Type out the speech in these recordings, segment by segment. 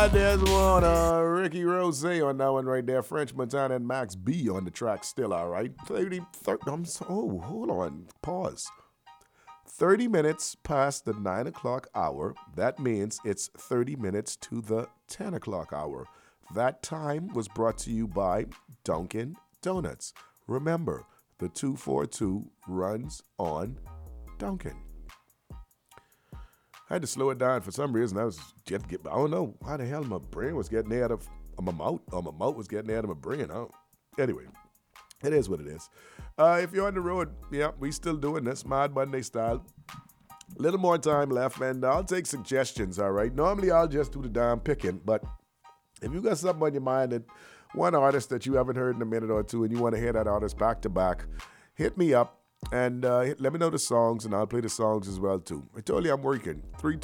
There's one, Ricky Rose on that one right there. French Montana and Max B on the track still, all right. 30, hold on, pause. 30 minutes past the 9 o'clock hour. That means it's 30 minutes to the 10 o'clock hour. That time was brought to you by Dunkin' Donuts. Remember, the 242 runs on Dunkin'. I had to slow it down for some reason. I don't know why the hell my brain was getting out of my mouth, or my mouth was getting out of my brain. Anyway, it is what it is. If you're on the road, yeah, we still doing this, Mad Monday style. Little more time left, and I'll take suggestions, all right? Normally, I'll just do the damn picking, but if you got something on your mind, that one artist that you haven't heard in a minute or two, and you want to hear that artist back to back, hit me up. And let me know the songs, and I'll play the songs as well, too. I told you I'm working.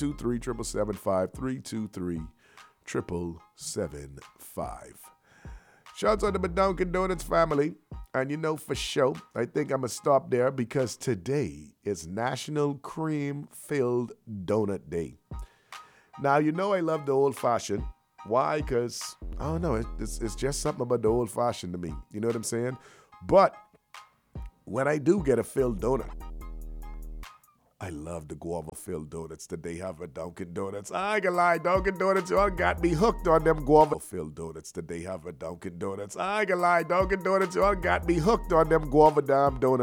323-775, 323-775. Shouts out to my Dunkin' Donuts family. And you know for sure, I think I'm going to stop there because today is National Cream-Filled Donut Day. Now, you know I love the old-fashioned. Why? Because, I don't know, it's just something about the old-fashioned to me. You know what I'm saying? But when I do get a filled donut, I love the guava-filled donuts that they have at Dunkin' Donuts. I ain't gonna lie, Dunkin' Donuts, y'all got me hooked on them guava-filled donuts that they have at Dunkin' Donuts. I ain't gonna lie, Dunkin' Donuts, y'all got me hooked on them guava-dime donuts.